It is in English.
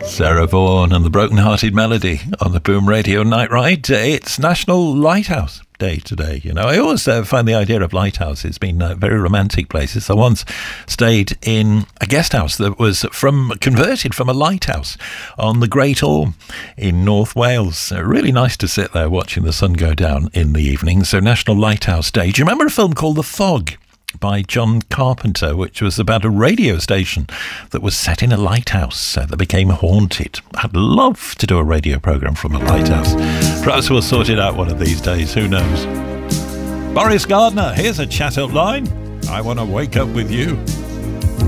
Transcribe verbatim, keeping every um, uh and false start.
Sarah Vaughan and the Broken Hearted Melody on the Boom Radio Night Ride. It's National Lighthouse Day today. You know, I always uh, find the idea of lighthouses being uh, very romantic places. I once stayed in a guest house that was from converted from a lighthouse on the Great Orme in North Wales. Uh, really nice to sit there watching the sun go down in the evening. So National Lighthouse Day. Do you remember a film called The Fog by John Carpenter, which was about a radio station that was set in a lighthouse uh, that became haunted? I'd love to do a radio programme from a lighthouse. Perhaps we'll sort it out one of these days, who knows? Boris Gardner, here's a chat up line. I want to wake up with you.